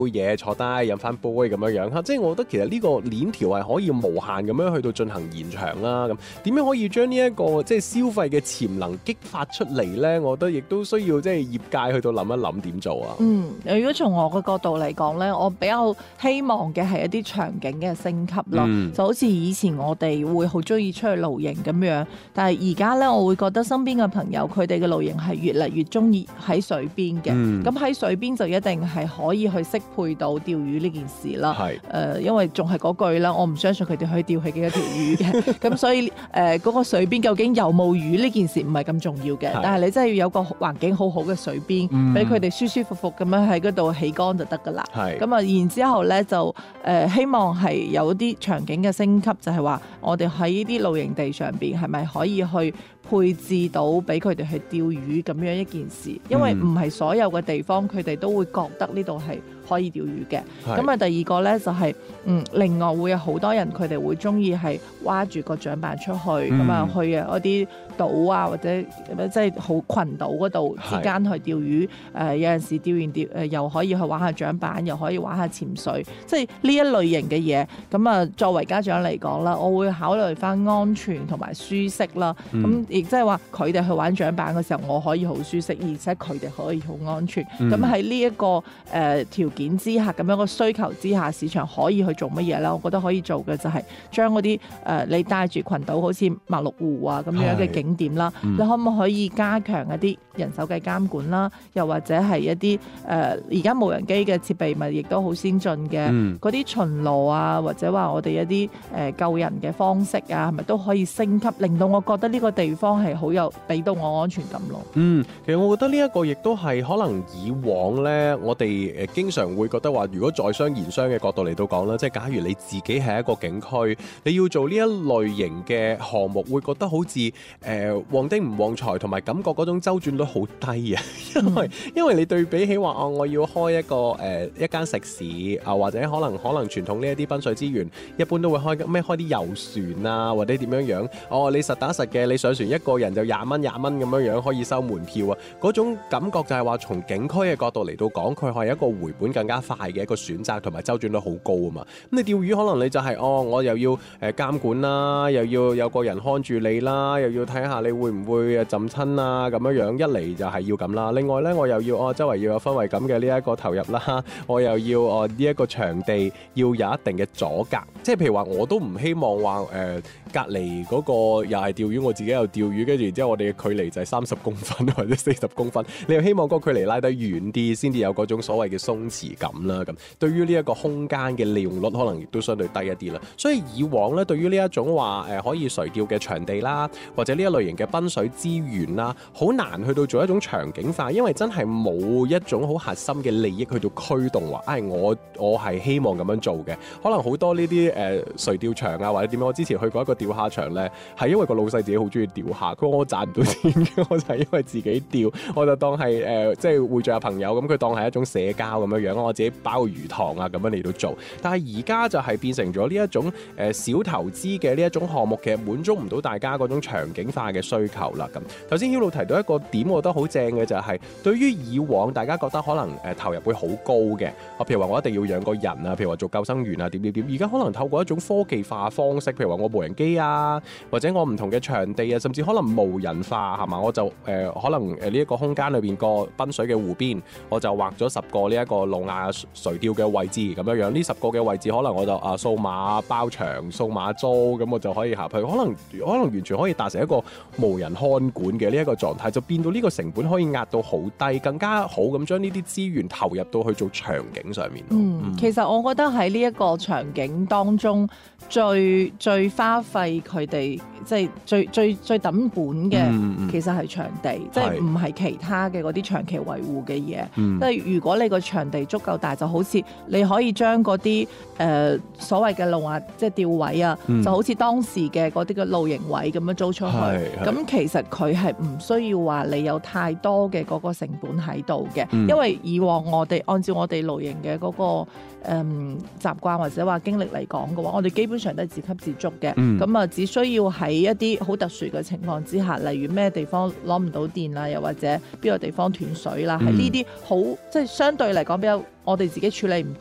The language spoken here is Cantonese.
杯嘢坐低飲翻杯咁樣嚇，即係我覺得其實呢個鏈條係可以無限咁樣去到進行延長啦。咁點樣可以將呢一個即係消費嘅潛能激發出嚟咧？我覺得亦都需要即係業界去到諗一諗點做啊。 如果從我嘅角度嚟講咧，我比較希望嘅係一啲場景嘅升級咯，就好似以前我哋會好中意出去露營咁樣，但係而家咧我會覺得身邊嘅朋友佢哋嘅露營係越嚟越中意喺水邊嘅，咁喺水邊就一定係可以去適配到釣魚呢件事啦。因為仲係嗰句啦，我唔相信佢哋可以釣起幾多條魚嘅，咁所以嗰個水邊究竟有冇魚呢件事唔係咁重要嘅，但係你真係要有個環境好好嘅水邊，俾佢哋舒舒服服咁樣喺嗰度起竿就得㗎啦。咁啊，然之後咧就希望係有啲場景嘅升級，就係話我哋喺呢啲露營地上邊係咪可以去配置到俾佢哋去釣魚咁樣一件事，因為唔係所有嘅地方佢哋都會覺得呢度係可以釣魚嘅。咁啊，第二個咧就係另外會有好多人佢哋會中意係挖住個槳板出去，咁啊去啊嗰啲島啊或者即係好群島嗰度之間去釣魚。有陣時釣完又可以去玩下槳板，又可以玩下潛水，即係呢一類型嘅嘢。咁啊，作為家長嚟講啦，我會考慮翻安全同埋舒適啦。咁亦即係話佢哋去玩槳板嘅時候，我可以好舒適，而且佢哋可以好安全。咁喺呢一個條件之下，咁樣個需求之下，市場可以去做乜嘢咧？我覺得可以做嘅就係將嗰啲你帶住群島，好似麥綠湖啊咁樣嘅景點啦，你可唔可以加強一啲人手嘅監管啦？又或者係一啲而家無人機嘅設備咪亦都好先進嘅，嗰啲巡邏啊，或者話我哋一啲救人嘅方式啊，係咪都可以升級，令到我覺得呢個地方係好有俾到我安全感咯。 其實我覺得呢一個亦都係可能以往咧，我哋經常會覺得話，如果在商言商嘅角度嚟到講啦，即係假如你自己係一個景區，你要做呢一類型嘅項目，會覺得好似旺丁唔旺財，同埋感覺嗰種周轉率好低啊。因為你對比起話我要開一間食肆啊，或者可能傳統呢一啲濱水資源，一般都會開啲遊船啊，或者點樣樣。你實打實嘅，你上船一個人就20蚊咁樣樣可以收門票啊。嗰種感覺就係話從景區嘅角度嚟到講，佢係一個回本更加快嘅一個選擇，同埋周轉率好高啊嘛。咁你釣魚可能你就係我又要監管啦，又要有個人看住你啦，又要睇下你會唔會浸親啊咁樣樣。一嚟就係要咁啦，另外咧我又要周圍要有氛圍感嘅呢一個投入啦，我又要呢一個場地要有一定嘅阻隔，即係譬如話我都唔希望話隔離嗰個又係釣魚，我自己又釣魚，跟住然之後我哋嘅距離就係30公分或者40公分，你又希望嗰個距離拉得遠啲，先至有嗰種所謂嘅鬆弛感啦。咁對於呢一個空間嘅利用率可能亦都相對低一啲啦。所以以往咧，對於呢一種話可以垂釣嘅場地啦，或者呢一類型嘅濱水資源啦，好難去到做一種場景化，因為真係冇一種好核心嘅利益去到驅動話，我係希望咁樣做嘅。可能好多呢啲垂釣場啊，或者點樣，我之前去過一個釣蝦場咧，係因為個老細自己好中意釣蝦，佢話我賺唔到錢嘅，我就係因為自己釣，我就當係即係匯聚下朋友，咁佢當係一種社交咁樣樣，我自己包個魚塘啊咁樣嚟到做。但係而家就係變成咗呢一種小投資嘅呢一種項目，其實滿足唔到大家嗰種場景化嘅需求啦。咁頭先 Hilo 提到一個點，我覺得好正嘅就係，對於以往大家覺得可能投入會好高嘅，譬如話我一定要養個人啊，譬如話做救生員啊點，而家可能透過一種科技化方式，譬如話我無人機啊，或者我唔同嘅場地啊，甚至可能無人化係嘛，我就可能呢一個空間裏邊個濱水嘅湖邊，我就畫咗10個呢一個路亞垂釣嘅位置咁樣樣，呢10個嘅位置可能我就數碼包場、數碼租，咁我就可以下去，可能完全可以達成一個無人看管嘅呢一個狀態，就變到呢個成本可以壓到好低，更加好咁將呢啲資源投入到去做場景上面。 其實我覺得喺呢一個場景當中，最花費佢哋即係最抌本嘅，其實係場地，即係唔係其他嘅嗰啲長期維護嘅嘢。即係如果你個場地足夠大，就好似你可以將嗰啲所謂嘅路亞即係釣位啊，就好似當時嘅嗰啲嘅露營位咁樣租出去。咁其實佢係唔需要話你有太多嘅嗰個成本喺度嘅，因為以往我哋按照我哋露營嘅嗰個習慣或者話經歷嚟講嘅話，我哋基本上都係自給自足嘅。咁咁啊只需要喺一啲好特殊嘅情況之下，例如咩地方攞唔到電啦，又或者邊個地方斷水啦，喺呢啲好即係相對嚟講比較我哋自己處理唔